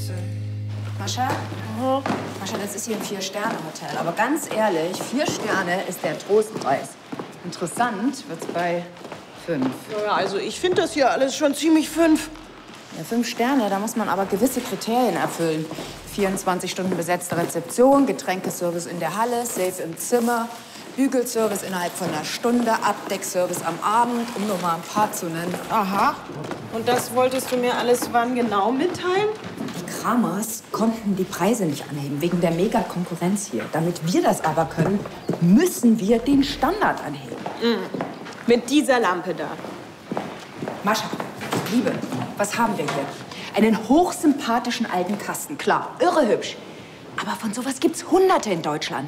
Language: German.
Mascha? Mascha, das ist hier ein 4-Sterne-Hotel. Aber ganz ehrlich, 4 Sterne ist der Trostpreis. Interessant wird's bei 5. Ja, also ich finde das hier alles schon ziemlich 5. Ja, 5 Sterne, da muss man aber gewisse Kriterien erfüllen. 24 Stunden besetzte Rezeption, Getränkeservice in der Halle, Safe im Zimmer, Bügelservice innerhalb von einer Stunde, Abdeckservice am Abend, um nur mal ein paar zu nennen. Aha. Und das wolltest du mir alles wann genau mitteilen? Die Kramers konnten die Preise nicht anheben, wegen der Mega-Konkurrenz hier. Damit wir das aber können, müssen wir den Standard anheben. Mit dieser Lampe da. Mascha, Liebe, was haben wir hier? Einen hochsympathischen alten Kasten, klar, irre hübsch. Aber von sowas gibt's Hunderte in Deutschland.